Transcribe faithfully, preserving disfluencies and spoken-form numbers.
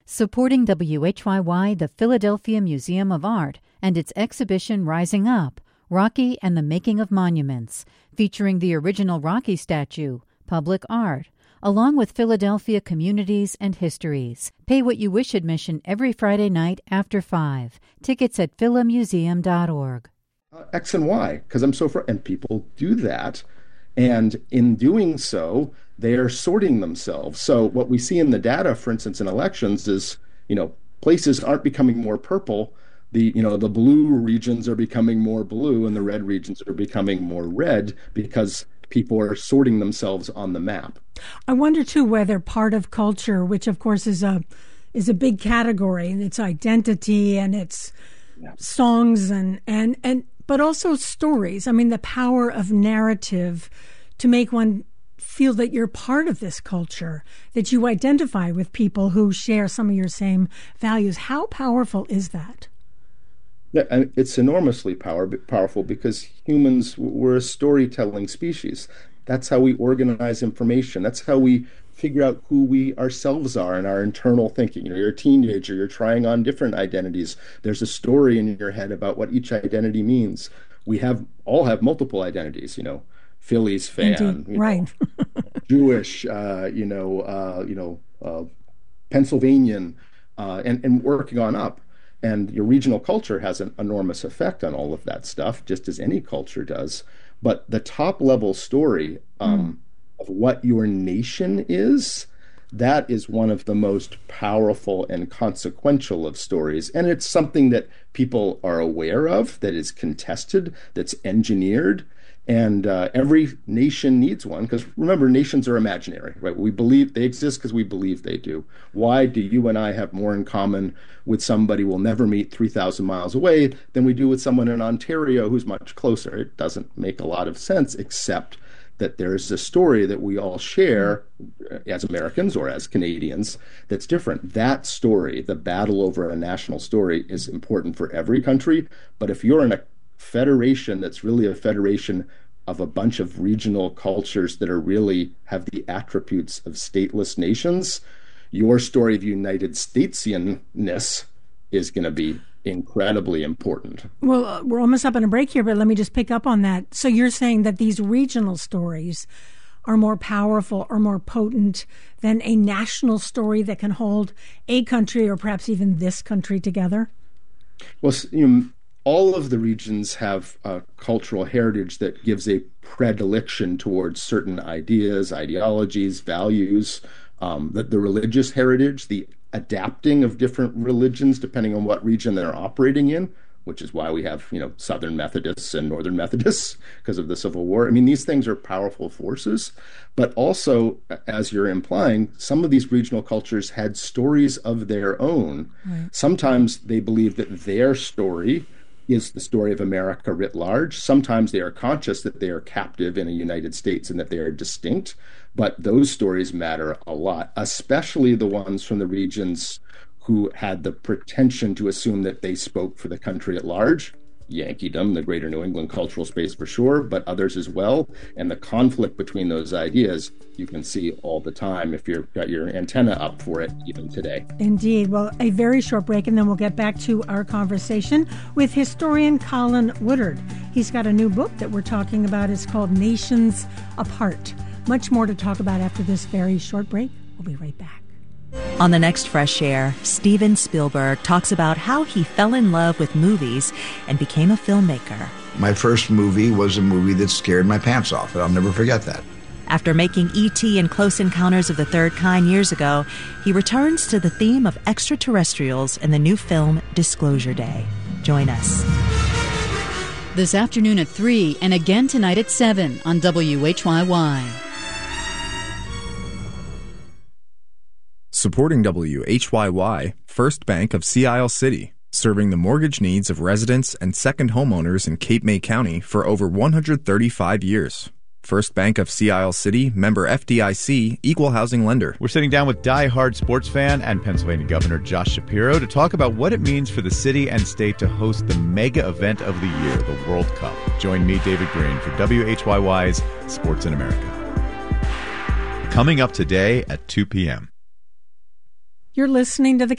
Supporting W H Y Y, the Philadelphia Museum of Art, and its exhibition Rising Up, Rocky and the Making of Monuments, featuring the original Rocky statue, public art, along with Philadelphia communities and histories. Pay what you wish admission every Friday night after five. Tickets at phila museum dot org. Uh, X and Y, because I'm so fr- and people do that. And in doing so, they are sorting themselves. So what we see in the data, for instance, in elections is, you know, places aren't becoming more purple. The, you know, the blue regions are becoming more blue and the red regions are becoming more red because people are sorting themselves on the map. I wonder, too, whether part of culture, which, of course, is a is a big category, and its identity and its yeah. songs and, and, and but also stories. I mean, the power of narrative to make one feel that you're part of this culture, that you identify with people who share some of your same values. How powerful is that? Yeah, and it's enormously power, powerful because humans, we're a storytelling species. That's how we organize information. That's how we figure out who we ourselves are in our internal thinking. You know, you're a teenager, you're trying on different identities. There's a story in your head about what each identity means. We have all have multiple identities, you know, Phillies fan, you right? Know, Jewish, uh, you know, uh, you know, uh, Pennsylvanian, uh, and and working on up. And your regional culture has an enormous effect on all of that stuff, just as any culture does. But the top level story um, mm. of what your nation is, that is one of the most powerful and consequential of stories. And it's something that people are aware of, that is contested, that's engineered. And uh, every nation needs one, because remember, nations are imaginary, right? We believe they exist because we believe they do. Why do you and I have more in common with somebody we'll never meet three thousand miles away than we do with someone in Ontario who's much closer? It doesn't make a lot of sense, except that there's a story that we all share as Americans or as Canadians that's different. That story, the battle over a national story, is important for every country. But if you're in a federation that's really a federation of a bunch of regional cultures that are really have the attributes of stateless nations, your story of United Statesianness is going to be incredibly important. Well, uh, we're almost up on a break here, but let me just pick up on that. So you're saying that these regional stories are more powerful or more potent than a national story that can hold a country or perhaps even this country together? Well, you know, all of the regions have a cultural heritage that gives a predilection towards certain ideas, ideologies, values. Um, the, the religious heritage, the adapting of different religions depending on what region they're operating in, which is why we have, you know, Southern Methodists and Northern Methodists because of the Civil War. I mean, these things are powerful forces, but also, as you're implying, some of these regional cultures had stories of their own. Right. Sometimes they believe that their story is the story of America writ large. Sometimes they are conscious that they are captive in a United States and that they are distinct, but those stories matter a lot, especially the ones from the regions who had the pretension to assume that they spoke for the country at large. Yankeedom, the greater New England cultural space for sure, but others as well. And the conflict between those ideas you can see all the time if you've got your antenna up for it, even today. Indeed. Well, a very short break, and then we'll get back to our conversation with historian Colin Woodard. He's got a new book that we're talking about. It's called Nations Apart. Much more to talk about after this very short break. We'll be right back. On the next Fresh Air, Steven Spielberg talks about how he fell in love with movies and became a filmmaker. My first movie was a movie that scared my pants off, and I'll never forget that. After making E T and Close Encounters of the Third Kind years ago, he returns to the theme of extraterrestrials in the new film Disclosure Day. Join us. This afternoon at three and again tonight at seven on W H Y Y. Supporting W H Y Y, First Bank of Sea Isle City, serving the mortgage needs of residents and second homeowners in Cape May County for over one hundred thirty-five years. First Bank of Sea Isle City, member F D I C, equal housing lender. We're sitting down with die-hard sports fan and Pennsylvania Governor Josh Shapiro to talk about what it means for the city and state to host the mega event of the year, the World Cup. Join me, David Green, for W H Y Y's Sports in America. Coming up today at two p.m. You're listening to the